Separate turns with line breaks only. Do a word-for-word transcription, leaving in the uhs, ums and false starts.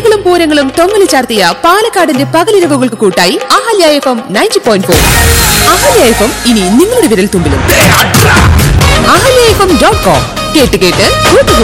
പുലകളും പൂരങ്ങളും തൊങ്ങലി ചാർത്തിയ പാലക്കാടിന്റെ പകലിരവുകൾക്ക് കൂട്ടായി Ahalya F M ninety point four. Ahalya F M ഇനി നിങ്ങളുടെ വിരൽ തുമ്പിലും. Ahalya F M dot com കേട്ട് കേട്ട് കൂട്ടുകൂടി.